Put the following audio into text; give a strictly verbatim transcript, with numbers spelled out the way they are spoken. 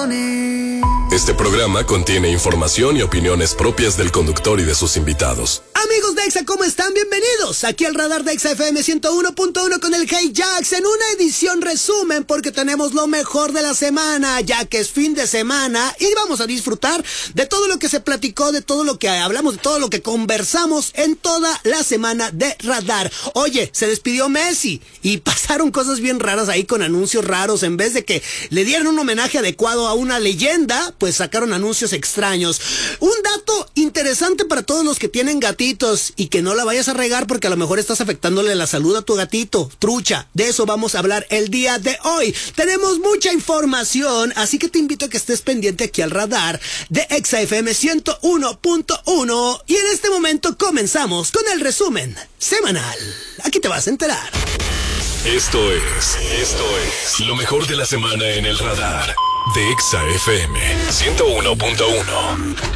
opiniones. Este programa contiene información y opiniones propias del conductor y de sus invitados. Amigos de Exa, ¿cómo están? Bienvenidos aquí al radar de Exa F M ciento uno punto uno con el Hey Jax en una edición resumen porque tenemos lo mejor de la semana, ya que es fin de semana y vamos a disfrutar de todo lo que se platicó, de todo lo que hablamos, de todo lo que conversamos en toda la semana de radar. Oye, se despidió Messi y pasaron cosas bien raras ahí con anuncios raros. En vez de que le dieran un homenaje adecuado a una leyenda, pues sacaron anuncios extraños. Un dato interesante para todos los que tienen gatitos y que no la vayas a regar porque a lo mejor estás afectándole la salud a tu gatito. Trucha, de eso vamos a hablar el día de hoy. Tenemos mucha información, así que te invito a que estés pendiente aquí al radar de Exa F M ciento uno punto uno y en este momento comenzamos con el resumen semanal. Aquí te vas a enterar. Esto es, esto es lo mejor de la semana en el radar de Exa F M ciento uno punto uno.